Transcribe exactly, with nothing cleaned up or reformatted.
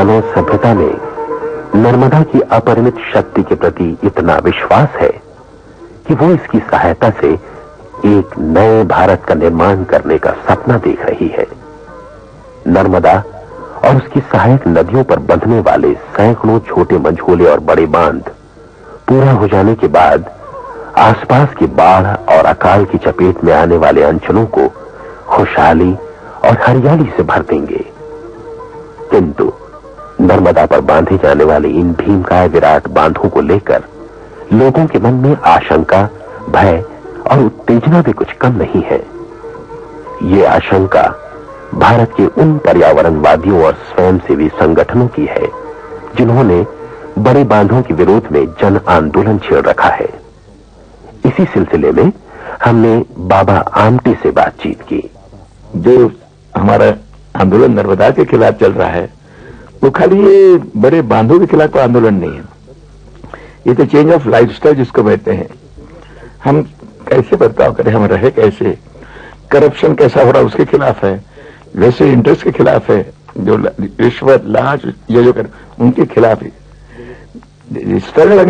मानव सभ्यता में नर्मदा की अपरिमित शक्ति के प्रति इतना विश्वास है कि वो इसकी सहायता से एक नए भारत का निर्माण करने का सपना देख रही है। नर्मदा और उसकी सहायक नदियों पर बंधने वाले सैकड़ों छोटे मंझोले और बड़े बांध पूरा हो जाने के बाद आसपास की बाढ़ और अकाल की चपेट में आने वाले अंचलों को खुशहाली और हरियाली से भर देंगे। किंतु नर्मदा पर बांधे जाने वाले इन भीमकाय विराट बांधों को लेकर लोगों के मन में आशंका, भय और उत्तेजना भी कुछ कम नहीं है। ये आशंका भारत के उन पर्यावरणवादियों और स्वयंसेवी संगठनों की है जिन्होंने बड़े बांधों के विरोध में जन आंदोलन छेड़ रखा है। इसी सिलसिले में हमने बाबा आमटे से बातचीत की। जो हमारा आंदोलन नर्मदा के खिलाफ चल रहा है वो खाली ये बड़े बांधों के खिलाफ आंदोलन नहीं है, ये तो चेंज ऑफ लाइफस्टाइल जिसको कहते हैं। हम कैसे बर्ताव करें, हम रहे कैसे, करप्शन कैसा हो रहा है उसके खिलाफ है, वैसे इंटरेस्ट के खिलाफ है, जो रिश्वत लांच ये जो कर उनके खिलाफ है।